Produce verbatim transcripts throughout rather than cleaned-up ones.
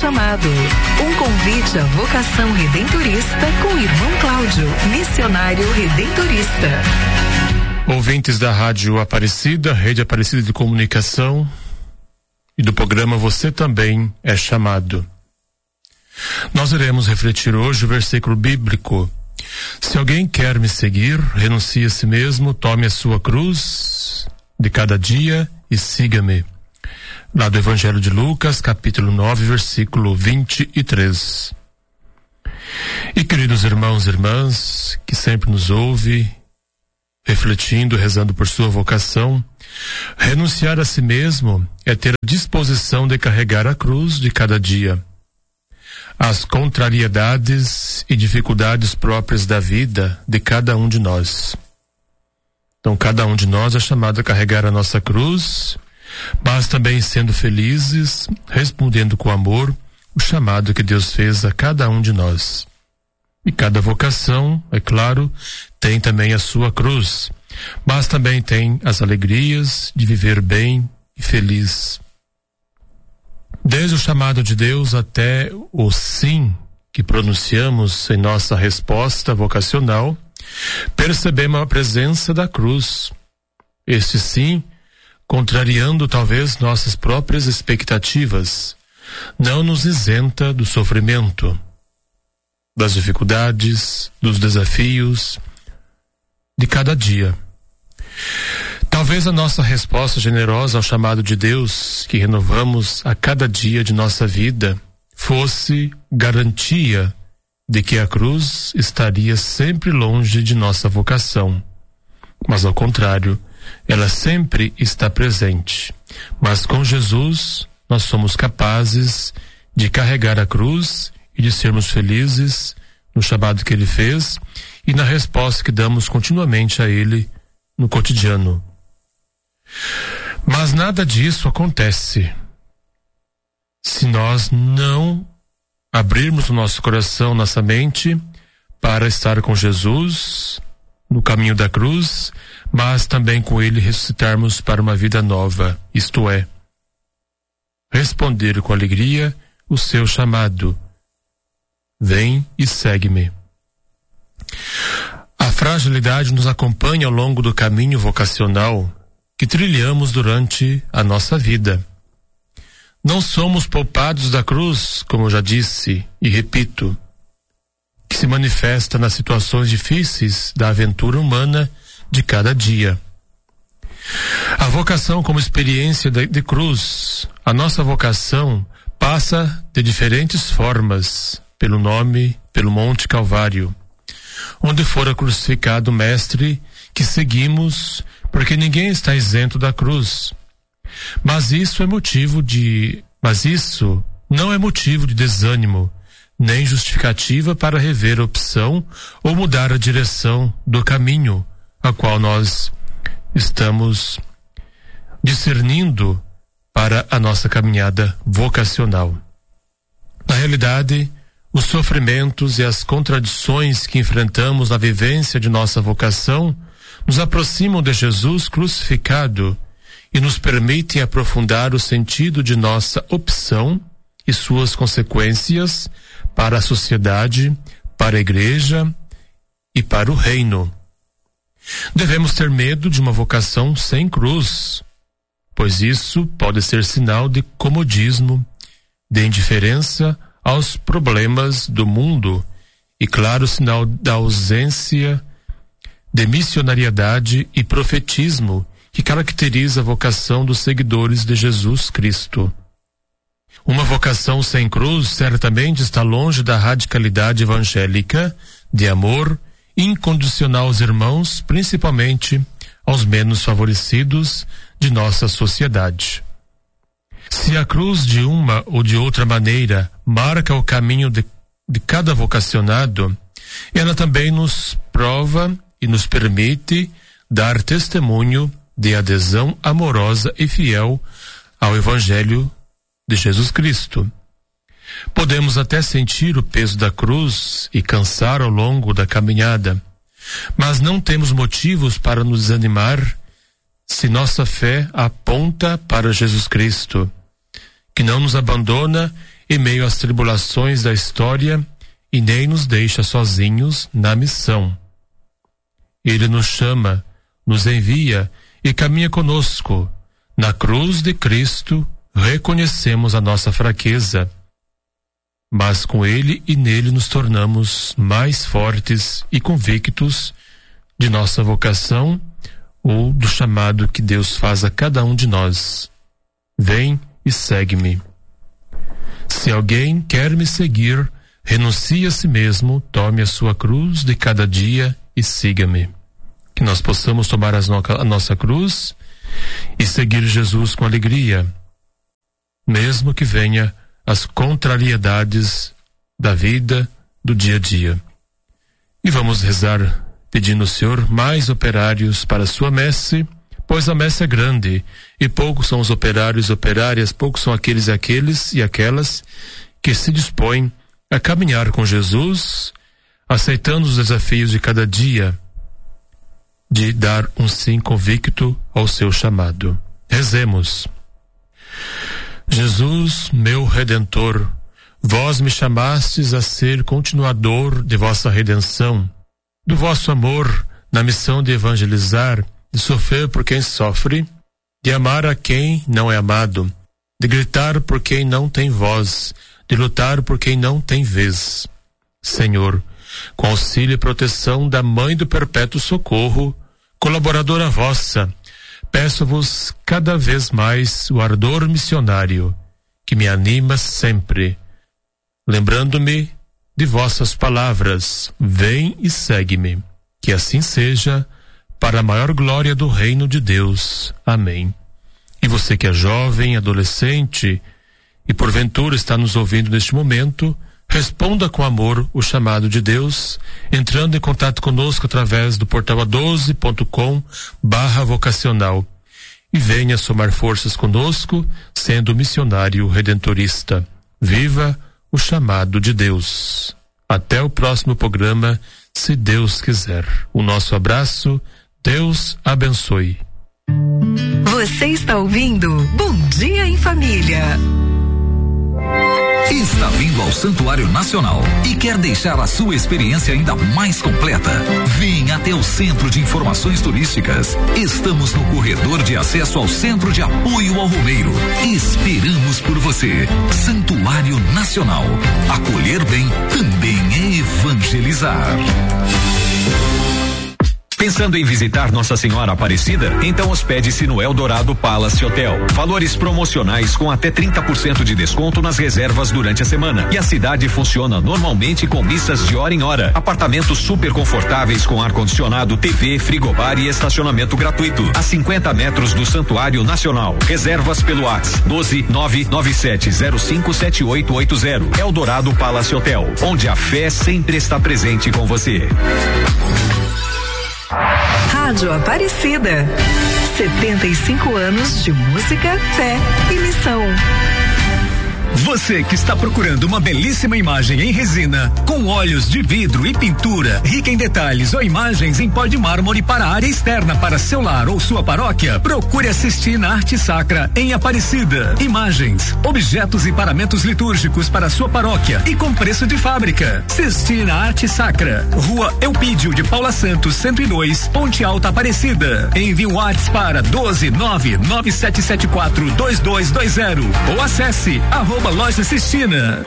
chamado. Um convite à vocação redentorista com o irmão Cláudio, missionário redentorista. Ouvintes da Rádio Aparecida, Rede Aparecida de Comunicação e do programa Você Também é Chamado. Nós iremos refletir hoje o versículo bíblico: se alguém quer me seguir, renuncie a si mesmo, tome a sua cruz de cada dia e siga-me. Lá do Evangelho de Lucas, capítulo nove, versículo vinte e três. E queridos irmãos e irmãs, que sempre nos ouve, refletindo, rezando por sua vocação, renunciar a si mesmo é ter a disposição de carregar a cruz de cada dia. As contrariedades e dificuldades próprias da vida de cada um de nós. Então, cada um de nós é chamado a carregar a nossa cruz, mas também sendo felizes, respondendo com amor o chamado que Deus fez a cada um de nós. E cada vocação, é claro, tem também a sua cruz, mas também tem as alegrias de viver bem e feliz. Desde o chamado de Deus até o sim que pronunciamos em nossa resposta vocacional, percebemos a presença da cruz. Este sim, contrariando talvez nossas próprias expectativas, não nos isenta do sofrimento, das dificuldades, dos desafios de cada dia. Talvez a nossa resposta generosa ao chamado de Deus, que renovamos a cada dia de nossa vida, fosse garantia de que a cruz estaria sempre longe de nossa vocação. Mas ao contrário, ela sempre está presente. Mas com Jesus, nós somos capazes de carregar a cruz e de sermos felizes no chamado que Ele fez e na resposta que damos continuamente a Ele no cotidiano. Mas nada disso acontece se nós não abrirmos o nosso coração, nossa mente, para estar com Jesus no caminho da cruz, mas também com Ele ressuscitarmos para uma vida nova, isto é, responder com alegria o seu chamado: vem e segue-me. A fragilidade nos acompanha ao longo do caminho vocacional que trilhamos durante a nossa vida. Não somos poupados da cruz, como eu já disse e repito, que se manifesta nas situações difíceis da aventura humana de cada dia. A vocação como experiência de, de cruz, a nossa vocação passa de diferentes formas pelo nome, pelo Monte Calvário, onde fora crucificado o Mestre que seguimos, porque ninguém está isento da cruz. Mas isso é motivo de, mas isso não é motivo de desânimo, nem justificativa para rever a opção ou mudar a direção do caminho a qual nós estamos discernindo para a nossa caminhada vocacional. Na realidade, os sofrimentos e as contradições que enfrentamos na vivência de nossa vocação nos aproximam de Jesus crucificado e nos permitem aprofundar o sentido de nossa opção e suas consequências para a sociedade, para a igreja e para o reino. Devemos ter medo de uma vocação sem cruz, pois isso pode ser sinal de comodismo, de indiferença aos problemas do mundo e, claro, sinal da ausência de missionariedade e profetismo que caracteriza a vocação dos seguidores de Jesus Cristo. Uma vocação sem cruz certamente está longe da radicalidade evangélica de amor incondicional aos irmãos, principalmente aos menos favorecidos de nossa sociedade. Se a cruz de uma ou de outra maneira marca o caminho de, de cada vocacionado, ela também nos prova e nos permite dar testemunho de adesão amorosa e fiel ao Evangelho de Jesus Cristo. Podemos até sentir o peso da cruz e cansar ao longo da caminhada, mas não temos motivos para nos desanimar se nossa fé aponta para Jesus Cristo, que não nos abandona em meio às tribulações da história e nem nos deixa sozinhos na missão. Ele nos chama, nos envia e caminha conosco. Na cruz de Cristo, reconhecemos a nossa fraqueza, mas com Ele e nele nos tornamos mais fortes e convictos de nossa vocação ou do chamado que Deus faz a cada um de nós. Vem e segue-me. Se alguém quer me seguir, renuncie a si mesmo, tome a sua cruz de cada dia e siga-me. Que nós possamos tomar as no- a nossa cruz e seguir Jesus com alegria, mesmo que venha as contrariedades da vida, do dia a dia. E vamos rezar pedindo ao Senhor mais operários para a sua messe, pois a messe é grande e poucos são os operários e operárias, poucos são aqueles e aqueles e aquelas que se dispõem a caminhar com Jesus, aceitando os desafios de cada dia, de dar um sim convicto ao seu chamado. Rezemos. Jesus, meu Redentor, vós me chamastes a ser continuador de vossa redenção, do vosso amor na missão de evangelizar, de sofrer por quem sofre, de amar a quem não é amado, de gritar por quem não tem voz, de lutar por quem não tem vez. Senhor, com auxílio e proteção da Mãe do Perpétuo Socorro, colaboradora vossa, peço-vos cada vez mais o ardor missionário que me anima sempre, lembrando-me de vossas palavras, vem e segue-me. Que assim seja, para a maior glória do reino de Deus. Amém. E você que é jovem, adolescente e porventura está nos ouvindo neste momento, responda com amor o chamado de Deus, entrando em contato conosco através do portal a doze ponto com barra vocacional e venha somar forças conosco, sendo missionário redentorista. Viva o chamado de Deus. Até o próximo programa, se Deus quiser. O nosso abraço, Deus abençoe. Você está ouvindo Bom Dia em Família. Está vindo ao Santuário Nacional e quer deixar a sua experiência ainda mais completa? Venha até o Centro de Informações Turísticas. Estamos no corredor de acesso ao Centro de Apoio ao Romeiro. Esperamos por você. Santuário Nacional. Acolher bem também é evangelizar. Pensando em visitar Nossa Senhora Aparecida? Então hospede-se no Eldorado Palace Hotel. Valores promocionais com até trinta por cento de desconto nas reservas durante a semana. E a cidade funciona normalmente com missas de hora em hora. Apartamentos super confortáveis com ar-condicionado, T V, frigobar e estacionamento gratuito. A cinquenta metros do Santuário Nacional. Reservas pelo WhatsApp doze nove nove sete zero cinco sete oito oito zero. Eldorado Palace Hotel, onde a fé sempre está presente com você. Rádio Aparecida. setenta e cinco anos de música, fé e missão. Você que está procurando uma belíssima imagem em resina, com óleos de vidro e pintura, rica em detalhes ou imagens em pó de mármore para a área externa para seu lar ou sua paróquia, procure assistir na Arte Sacra em Aparecida. Imagens, objetos e paramentos litúrgicos para sua paróquia e com preço de fábrica. Sistina Arte Sacra, Rua Eupídio de Paula Santos, cento e dois, Ponte Alta, Aparecida. Envie um WhatsApp para doze nove nove sete sete quatro dois dois dois zero ou acesse arroba Loja Sistina.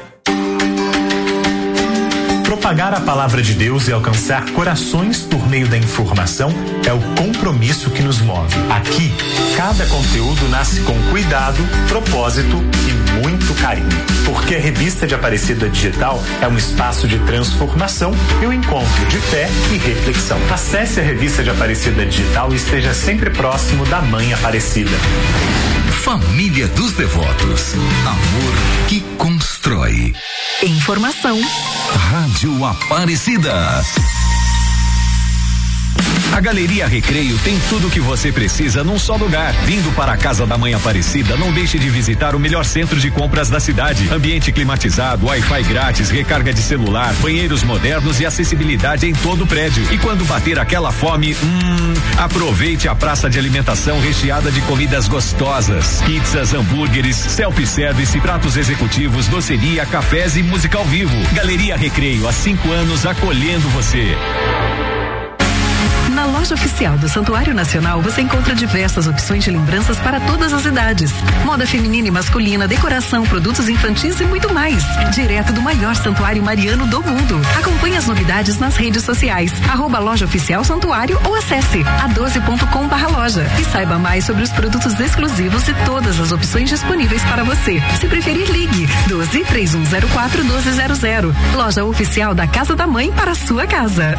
Propagar a palavra de Deus e alcançar corações por meio da informação é o compromisso que nos move. Aqui, cada conteúdo nasce com cuidado, propósito e muito carinho. Porque a revista de Aparecida Digital é um espaço de transformação e um encontro de fé e reflexão. Acesse a revista de Aparecida Digital e esteja sempre próximo da Mãe Aparecida. Família dos Devotos. Amor que constrói. Informação. Rádio Aparecida. A Galeria Recreio tem tudo o que você precisa num só lugar. Vindo para a Casa da Mãe Aparecida, não deixe de visitar o melhor centro de compras da cidade. Ambiente climatizado, Wi-Fi grátis, recarga de celular, banheiros modernos e acessibilidade em todo o prédio. E quando bater aquela fome, hum, aproveite a praça de alimentação recheada de comidas gostosas. Pizzas, hambúrgueres, self-service, pratos executivos, doceria, cafés e música ao vivo. Galeria Recreio, há cinco anos acolhendo você. Na loja oficial do Santuário Nacional você encontra diversas opções de lembranças para todas as idades. Moda feminina e masculina, decoração, produtos infantis e muito mais. Direto do maior santuário mariano do mundo. Acompanhe as novidades nas redes sociais. Arroba Loja Oficial Santuário ou acesse a doze ponto com barra loja e saiba mais sobre os produtos exclusivos e todas as opções disponíveis para você. Se preferir, ligue doze, três um zero quatro, doze zero zero. Loja oficial da Casa da Mãe para a sua casa.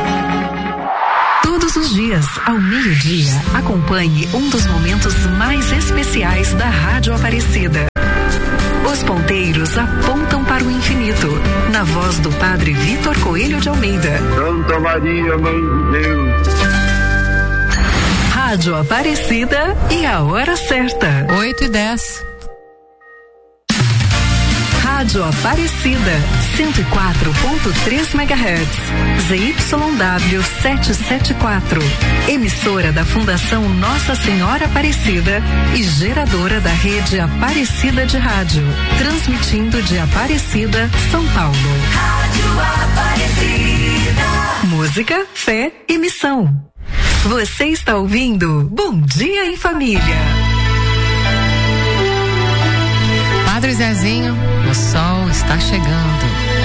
Todos os dias, ao meio-dia, acompanhe um dos momentos mais especiais da Rádio Aparecida. Os ponteiros apontam para o infinito, na voz do Padre Vitor Coelho de Almeida. Santa Maria, Mãe de Deus. Rádio Aparecida e a hora certa. oito e dez. Rádio Aparecida, cento e quatro ponto três megahertz, Z Y W setecentos e setenta e quatro, emissora da Fundação Nossa Senhora Aparecida e geradora da rede Aparecida de Rádio, transmitindo de Aparecida, São Paulo. Rádio Aparecida. Música, fé e missão. Você está ouvindo Bom Dia em Família. Padre Zezinho, o sol está chegando.